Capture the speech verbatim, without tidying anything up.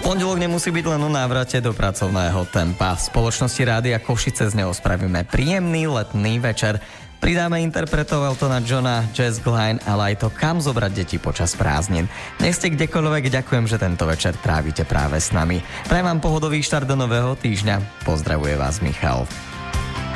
Pondelok nemusí byť len o návrate do pracovného tempa. V spoločnosti Rádia Košice z neho spravíme príjemný letný večer. Pridáme interpretov Eltona Johna, Jazz Glein, ale aj to, kam zobrať deti počas prázdnin. Nech ste kdekoľvek, ďakujem, že tento večer trávite práve s nami. Prajem vám pohodový štart do nového týždňa. Pozdravuje vás Michal.